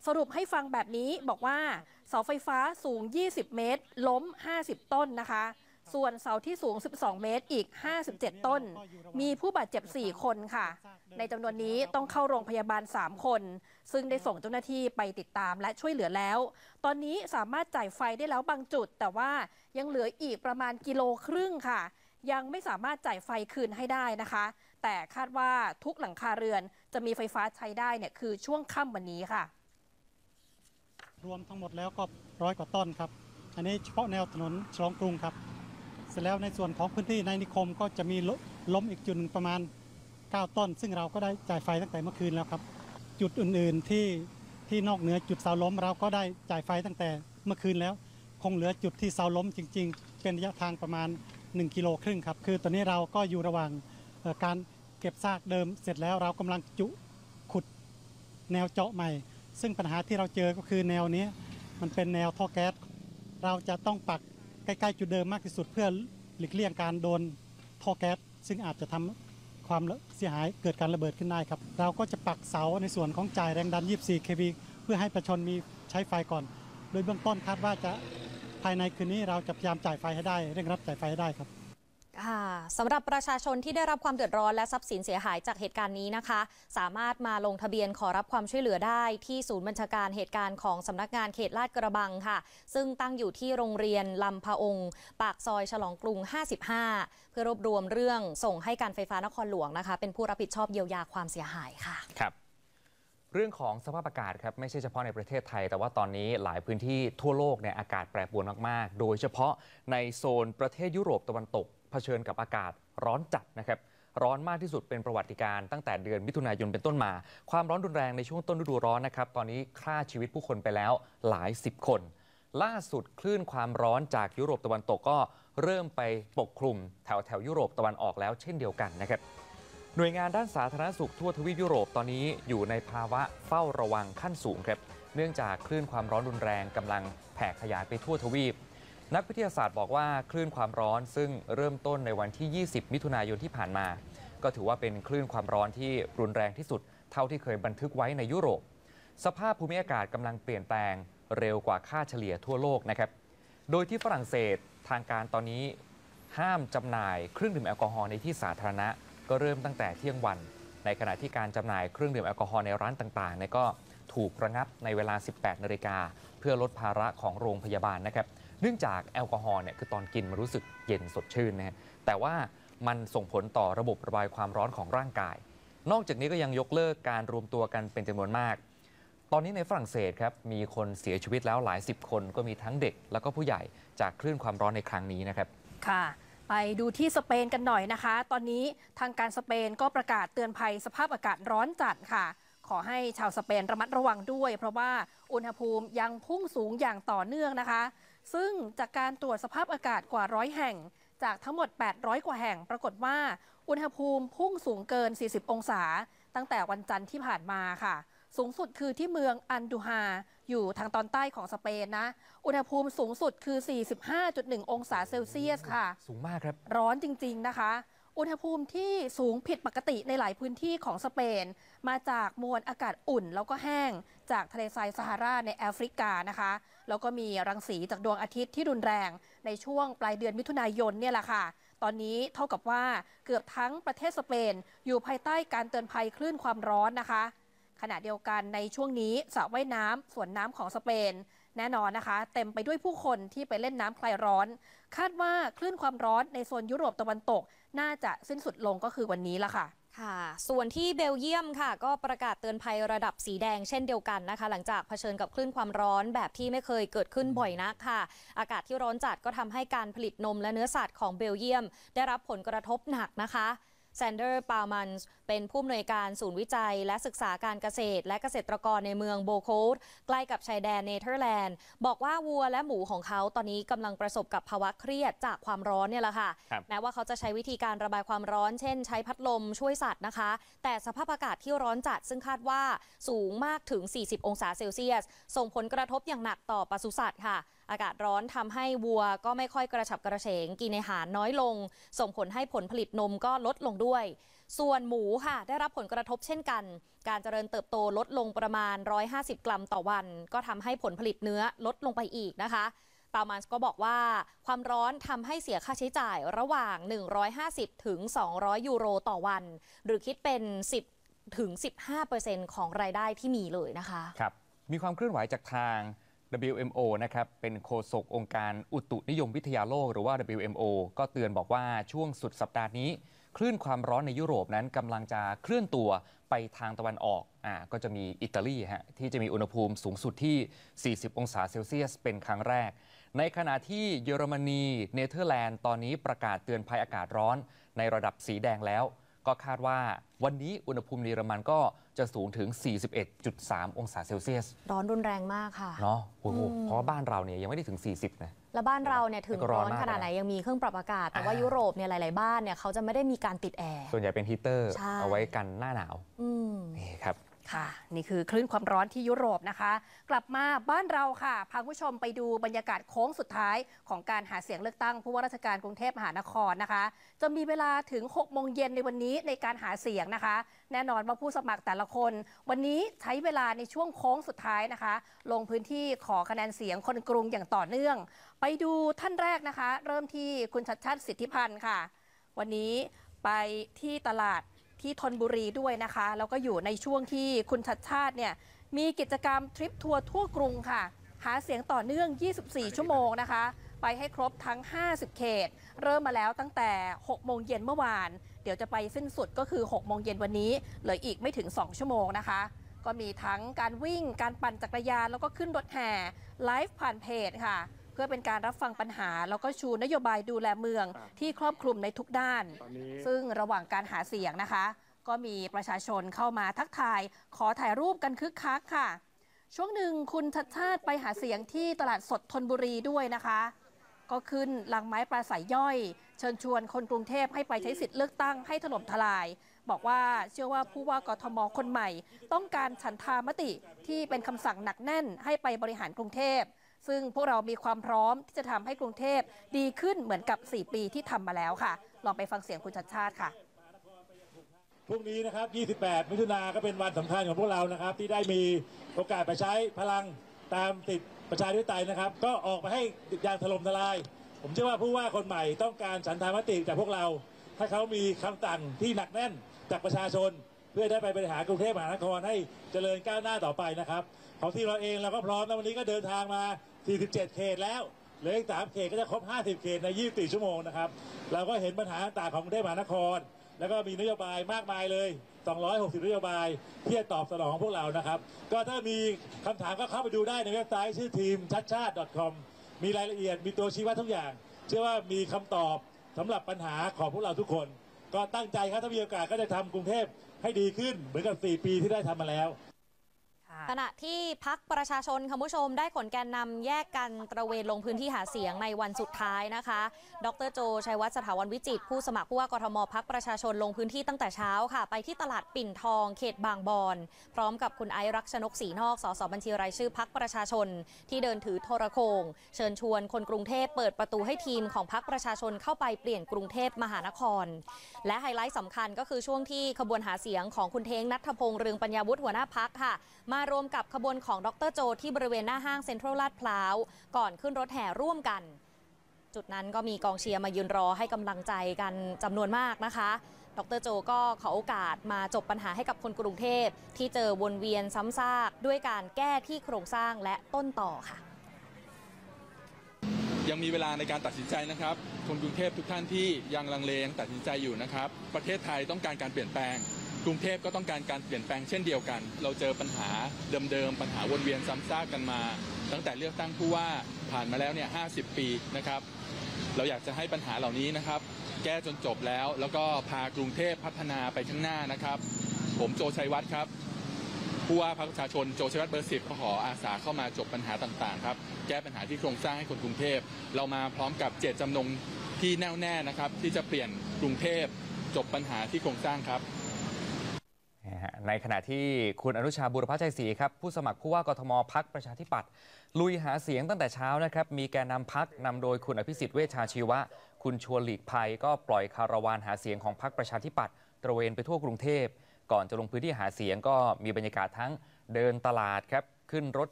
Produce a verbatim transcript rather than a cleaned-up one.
สรุปให้ฟังแบบนี้บอกว่าเสาไฟฟ้าสูงยี่สิบเมตรล้มห้าสิบต้นนะคะส่วนเสาที่สูงสิบสองเมตรอีกห้าสิบเจ็ดต้นมีผู้บาดเจ็บสี่คนค่ะในจำนวนนี้ต้องเข้าโรงพยาบาลสามคนซึ่งได้ส่งเจ้าหน้าที่ไปติดตามและช่วยเหลือแล้วตอนนี้สามารถจ่ายไฟได้แล้วบางจุดแต่ว่ายังเหลืออีกประมาณกิโลครึ่งค่ะยังไม่สามารถจ่ายไฟคืนให้ได้นะคะแต่คาดว่าทุกหลังคาเรือนจะมีไฟฟ้าใช้ได้เนี่ยคือช่วงค่ำวันนี้ค่ะรวมทั้งหมดแล้วก็ร้อยกว่าต้นครับอันนี้เฉพาะแนวถนนฉลองกรุงครับเสร็จแล้วในส่วนของพื้นที่ในนิคมก็จะมีล้มอีกจุดหนึ่งประมาณเก้าต้นซึ่งเราก็ได้จ่ายไฟตั้งแต่เมื่อคืนแล้วครับจุดอื่นๆที่ที่นอกเหนือจุดเสาล้มเราก็ได้จ่ายไฟตั้งแต่เมื่อคืนแล้วคงเหลือจุดที่เสาล้มจริงๆเป็นระยะทางประมาณหนึ่งกิโลครึ่งครับคือตอนนี้เราก็อยู่ระหว่างการเก็บซากเดิมเสร็จแล้วเรากำลังจุขุดแนวเจาะใหม่ซึ่งปัญหาที่เราเจอก็คือแนวนี้มันเป็นแนวท่อแก๊สเราจะต้องปักใกล้ๆจุดเดิมมากที่สุดเพื่อหลีกเลี่ยงการโดนท่อแก๊สซึ่งอาจจะทำความเสียหายเกิดการระเบิดขึ้นได้ครับเราก็จะปักเสาในส่วนของจ่ายแรงดันยี่สิบสี่ เค วี เพื่อให้ประชาชนมีใช้ไฟก่อนโดยเบื้องต้นคาดว่าจะภายในคืนนี้เราจะพยายามจ่ายไฟให้ได้เร่งรัดจ่ายไฟให้ได้ครับค่ะสำหรับประชาชนที่ได้รับความเดือดร้อนและทรัพย์สินเสียหายจากเหตุการณ์นี้นะคะสามารถมาลงทะเบียนขอรับความช่วยเหลือได้ที่ศูนย์บัญชาการเหตุการณ์ของสำนักงานเขตลาดกระบังค่ะซึ่งตั้งอยู่ที่โรงเรียนลำพะองค์ปากซอยฉลองกรุงห้าสิบห้าเพื่อรวบรวมเรื่องส่งให้การไฟฟ้านครหลวงนะคะเป็นผู้รับผิดชอบเยียวยาความเสียหายค่ะครับเรื่องของสภาพอากาศครับไม่ใช่เฉพาะในประเทศไทยแต่ว่าตอนนี้หลายพื้นที่ทั่วโลกเนี่ยอากาศแปรปรวนมากๆโดยเฉพาะในโซนประเทศยุโรปตะวันตกเผชิญกับอากาศร้อนจัดนะครับร้อนมากที่สุดเป็นประวัติการณ์ตั้งแต่เดือนมิถุนายนเป็นต้นมาความร้อนรุนแรงในช่วงต้นฤดูร้อนนะครับตอนนี้ฆ่าชีวิตผู้คนไปแล้วหลายสิบคนล่าสุดคลื่นความร้อนจากยุโรปตะวันตกก็เริ่มไปปกคลุมแถวแถวยุโรปตะวันออกแล้วเช่นเดียวกันนะครับหน่วยงานด้านสาธารณสุขทั่วทวีปยุโรปตอนนี้อยู่ในภาวะเฝ้าระวังขั้นสูงครับเนื่องจากคลื่นความร้อนรุนแรงกำลังแผ่ขยายไปทั่วทวีปนักวิทยาศาสตร์บอกว่าคลื่นความร้อนซึ่งเริ่มต้นในวันที่ยี่สิบมิถุนายนที่ผ่านมาก็ถือว่าเป็นคลื่นความร้อนที่รุนแรงที่สุดเท่าที่เคยบันทึกไว้ในยุโรปสภาพภูมิอากาศกำลังเปลี่ยนแปลงเร็วกว่าค่าเฉลี่ยทั่วโลกนะครับโดยที่ฝรั่งเศสทางการตอนนี้ห้ามจำหน่ายเครื่องดื่มแอลกอฮอล์ในที่สาธารณะก็เริ่มตั้งแต่เที่ยงวันในขณะที่การจำหน่ายเครื่องดื่มแอลกอฮอล์ในร้านต่างๆเนี่ยก็ถูกระงับในเวลา สิบแปดนาฬิกาเพื่อลดภาระของโรงพยาบาลนะครับเนื่องจากแอลกอฮอล์เนี่ยคือตอนกินมันรู้สึกเย็นสดชื่นนะฮะแต่ว่ามันส่งผลต่อระบบระบายความร้อนของร่างกายนอกจากนี้ก็ยังยกเลิกการรวมตัวกันเป็นจำนวนมากตอนนี้ในฝรั่งเศสครับมีคนเสียชีวิตแล้วหลายสิบคนก็มีทั้งเด็กแล้วก็ผู้ใหญ่จากคลื่นความร้อนในครั้งนี้นะครับค่ะไปดูที่สเปนกันหน่อยนะคะตอนนี้ทางการสเปนก็ประกาศเตือนภัยสภาพอากาศร้อนจัดค่ะขอให้ชาวสเปนระมัดระวังด้วยเพราะว่าอุณหภูมิยังพุ่งสูงอย่างต่อเนื่องนะคะซึ่งจากการตรวจสภาพอากาศกว่าร้อยแห่งจากทั้งหมดแปดร้อยกว่าแห่งปรากฏว่าอุณหภูมิพุ่งสูงเกินสี่สิบองศาตั้งแต่วันจันทร์ที่ผ่านมาค่ะสูงสุดคือที่เมืองอันดูฮาอยู่ทางตอนใต้ของสเปนนะอุณหภูมิสูงสุดคือ สี่สิบห้าจุดหนึ่ง องศาเซลเซียสค่ะสูงมากครับร้อนจริงๆนะคะอุณหภูมิที่สูงผิดปกติในหลายพื้นที่ของสเปนมาจากมวลอากาศอุ่นแล้วก็แห้งจากทะเลทรายซาฮาราในแอฟริกานะคะแล้วก็มีรังสีจากดวงอาทิตย์ที่รุนแรงในช่วงปลายเดือนมิถุนายนเนี่ยแหละค่ะตอนนี้เท่ากับว่าเกือบทั้งประเทศสเปนอยู่ภายใต้การเตือนภัยคลื่นความร้อนนะคะขณะเดียวกันในช่วงนี้สระว่ายน้ำสวนน้ำของสเปนแน่นอนนะคะเต็มไปด้วยผู้คนที่ไปเล่นน้ำคลายร้อนคาดว่าคลื่นความร้อนในโซนยุโรปตะวันตกน่าจะสิ้นสุดลงก็คือวันนี้ละค่ะค่ะส่วนที่เบลเยียมค่ะก็ประกาศเตือนภัยระดับสีแดงเช่นเดียวกันนะคะหลังจากเผชิญกับคลื่นความร้อนแบบที่ไม่เคยเกิดขึ้นบ่อยนักค่ะอากาศที่ร้อนจัดก็ทำให้การผลิตนมและเนื้อสัตว์ของเบลเยียมได้รับผลกระทบหนักนะคะแซนเดอร์ปาลมันส์เป็นผู้อำนวยการศูนย์วิจัยและศึกษาการเกษตรและเกษตรกรในเมืองโบโคดใกล้กับชายแดนเนเธอร์แลนด์บอกว่าวัวและหมูของเขาตอนนี้กำลังประสบกับภาวะเครียดจากความร้อนเนี่ยแหละค่ะแม้ว่าเขาจะใช้วิธีการระบายความร้อนเช่นใช้พัดลมช่วยสัตว์นะคะแต่สภาพอากาศที่ร้อนจัดซึ่งคาดว่าสูงมากถึงสี่สิบองศาเซลเซียสส่งผลกระทบอย่างหนักต่อปศุสัตว์ค่ะอากาศร้อนทำให้วัวก็ไม่ค่อยกระฉับกระเฉงกินอาหารน้อยลงส่งผลให้ผลผลิตนมก็ลดลงด้วยส่วนหมูค่ะได้รับผลกระทบเช่นกันการเจริญเติบโตลดลงประมาณหนึ่งร้อยห้าสิบกรัมต่อวันก็ทำให้ผลผลิตเนื้อลดลงไปอีกนะคะปามันก็บอกว่าความร้อนทำให้เสียค่าใช้จ่ายระหว่างหนึ่งร้อยห้าสิบถึงสองร้อยยูโรต่อวันหรือคิดเป็นสิบถึงสิบห้าเปอร์เซ็นต์ ของรายได้ที่มีเลยนะคะครับมีความเคลื่อนไหวจากทาง ดับเบิลยู เอ็ม โอ นะครับเป็นโฆษกองค์การอุตุนิยมวิทยาโลกหรือว่า ดับเบิลยู เอ็ม โอ ก็เตือนบอกว่าช่วงสุดสัปดาห์นี้คลื่นความร้อนในยุโรปนั้นกำลังจะเคลื่อนตัวไปทางตะวันออกอ่าก็จะมีอิตาลีฮะที่จะมีอุณหภูมิสูงสุดที่สี่สิบองศาเซลเซียสเป็นครั้งแรกในขณะที่เยอรมนีเนเธอร์แลนด์ตอนนี้ประกาศเตือนภัยอากาศร้อนในระดับสีแดงแล้วก็คาดว่าวันนี้อุณหภูมิในเยอรมันก็จะสูงถึง สี่สิบเอ็ดจุดสาม องศาเซลเซียสร้อนรุนแรงมากค่ะเนาะโอ้โหเพราะว่าบ้านเราเนี่ยยังไม่ได้ถึงสี่สิบนะแล้วบ้านเราเนี่ยถึงร้อนขนาดไหนยังมีเครื่องปรับอากาศแต่ว่ายุโรปเนี่ยหลายๆบ้านเนี่ยเขาจะไม่ได้มีการติดแอร์ส่วนใหญ่เป็นฮีเตอร์เอาไว้กันหน้าหนาวนี่ครับค่ะนี่คือคลื่นความร้อนที่ยุโรปนะคะกลับมาบ้านเราค่ะพาผู้ชมไปดูบรรยากาศโค้งสุดท้ายของการหาเสียงเลือกตั้งผู้ว่าราชการกรุงเทพมหานครนะคะจะมีเวลาถึงหกโมงเย็นในวันนี้ในการหาเสียงนะคะแน่นอนว่าผู้สมัครแต่ละคนวันนี้ใช้เวลาในช่วงโค้งสุดท้ายนะคะลงพื้นที่ขอคะแนนเสียงคนกรุงอย่างต่อเนื่องไปดูท่านแรกนะคะเริ่มที่คุณชัชชาติสิทธิพันธ์ค่ะวันนี้ไปที่ตลาดที่ธนบุรีด้วยนะคะแล้วก็อยู่ในช่วงที่คุณชัชชาติเนี่ยมีกิจกรรมทริปทัวร์ทั่วกรุงค่ะหาเสียงต่อเนื่องยี่สิบสี่ชั่วโมงนะคะไปให้ครบทั้งห้าสิบเขตเริ่มมาแล้วตั้งแต่หกโมงเย็นเมื่อวานเดี๋ยวจะไปสิ้นสุดก็คือหกโมงเย็นวันนี้เหลืออีกไม่ถึงสองชั่วโมงนะคะก็มีทั้งการวิ่งการปั่นจักรยานแล้วก็ขึ้นรถแห่ไลฟ์ผ่านเพจค่ะเพื่อเป็นการรับฟังปัญหาแล้วก็ชูนโยบายดูแลเมืองที่ครอบคลุมในทุกด้านซึ่งระหว่างการหาเสียงนะคะก็มีประชาชนเข้ามาทักทายขอถ่ายรูปกันคึกคักค่ะช่วงหนึ่งคุณชัชชาติไปหาเสียงที่ตลาดสดธนบุรีด้วยนะคะก็ขึ้นลังไม้ปราศัยย่อยเชิญชวนคนกรุงเทพให้ไปใช้สิทธิ์เลือกตั้งให้ถล่มทลายบอกว่าเชื่อว่าผู้ว่ากทมคนใหม่ต้องการฉันทามติที่เป็นคำสั่งหนักแน่นให้ไปบริหารกรุงเทพซึ่งพวกเรามีความพร้อมที่จะทำให้กรุงเทพดีขึ้นเหมือนกับสี่ปีที่ทำมาแล้วค่ะลองไปฟังเสียงคุณชัชชาติค่ะพรุ่งนี้นะครับยี่สิบแปดมิถุนายนก็เป็นวันสำคัญของพวกเรานะครับที่ได้มีโอกาสไปใช้พลังตามติดประชาธิปไตยนะครับก็ออกมาให้อย่างถล่มทลายผมเชื่อว่าผู้ว่าคนใหม่ต้องการฉันทามติจากพวกเราถ้าเขามีคำสั่งที่หนักแน่นจากประชาชนเพื่อได้ไปบริหารกรุงเทพมหานครให้เจริญก้าวหน้าต่อไปนะครับของที่เราเองเราก็พร้อมแล้ววันนี้ก็เดินทางมาสี่สิบเจ็ดเขตแล้วเหลืออีกสามเขตก็จะครบห้าสิบเขตในยี่สิบสี่ชั่วโมงนะครับเราก็เห็นปัญหาต่างๆของกรุงเทพมหานครแล้วก็มีนโยบายมากมายเลยสองร้อยหกสิบนโยบายที่จะตอบสนองของพวกเรานะครับก็ถ้ามีคำถามก็เข้าไปดูได้ในเว็บไซต์ชื่อทีมชัดชาติ .com มีรายละเอียดมีตัวชี้วัดทุกอย่างเชื่อว่ามีคำตอบสำหรับปัญหาของพวกเราทุกคนก็ตั้งใจครับถ้ามีโอกาสก็จะทำกรุงเทพให้ดีขึ้นเหมือนกับสี่ปีที่ได้ทำมาแล้วขณะที่พรรคประชาชนคุณผู้ชมได้ขนแกนนำแยกกันตระเวนลงพื้นที่หาเสียงในวันสุดท้ายนะคะดร.โจชัยวัฒน์สถาวัลย์วิจิตรผู้สมัครผู้ว่ากทมพรรคประชาชนลงพื้นที่ตั้งแต่เช้าค่ะไปที่ตลาดปิ่นทองเขตบางบอนพร้อมกับคุณไอซ์รักชนกศรีนอกสสบัญชีรายชื่อพรรคประชาชนที่เดินถือโทรโขงเชิญชวนคนกรุงเทพเปิดประตูให้ทีมของพรรคประชาชนเข้าไปเปลี่ยนกรุงเทพมหานครและไฮไลท์สำคัญก็คือช่วงที่ขบวนหาเสียงของคุณเท้งณัฐพงษ์เรืองปัญญาวุฒิหัวหน้าพรรคค่ะมารวมกับขบวนของดร.โจที่บริเวณหน้าห้างเซ็นทรัลลาดพร้าวก่อนขึ้นรถแห่ร่วมกันจุดนั้นก็มีกองเชียร์มายืนรอให้กำลังใจกันจำนวนมากนะคะดร.โจก็ขอโอกาสมาจบปัญหาให้กับคนกรุงเทพที่เจอวนเวียนซ้ำซากด้วยการแก้ที่โครงสร้างและต้นต่อค่ะยังมีเวลาในการตัดสินใจนะครับคนกรุงเทพทุกท่านที่ยังลังเลยังตัดสินใจอยู่นะครับประเทศไทยต้องการการเปลี่ยนแปลงกรุงเทพก็ต้องการการเปลี่ยนแปลงเช่นเดียวกันเราเจอปัญหาเดิมๆปัญหาวนเวียนซ้ำซากกันมาตั้งแต่เลือกตั้งผู้ว่าผ่านมาแล้วเนี่ยห้าสิบปีนะครับเราอยากจะให้ปัญหาเหล่านี้นะครับแก้จนจบแล้วแล้วก็พากรุงเทพพัฒนาไปข้างหน้านะครับผมโจชัยวัฒน์ครับผู้ว่าพรรคประชาชนโจชัยวัฒน์เบอร์สิบขออาสาเข้ามาจบปัญหาต่างๆครับแก้ปัญหาที่โครงสร้างให้คนกรุงเทพเรามาพร้อมกับเจตจำนงที่แน่วแน่นะครับที่จะเปลี่ยนกรุงเทพจบปัญหาที่โครงสร้างครับในขณะที่คุณอนุชาบุรพชัยศรีครับผู้สมัครผู้ว่ากทมพรรคประชาธิปัตย์ลุยหาเสียงตั้งแต่เช้านะครับมีแกนนำพรรคนำโดยคุณอภิสิทธิ์เวชชาชีวะคุณชวนหลีกภัยก็ปล่อยคาราวานหาเสียงของพรรคประชาธิปัตย์ตระเวนไปทั่วกรุงเทพก่อนจะลงพื้นที่หาเสียงก็มีบรรยากาศทั้งเดินตลาดครับขึ้นรถ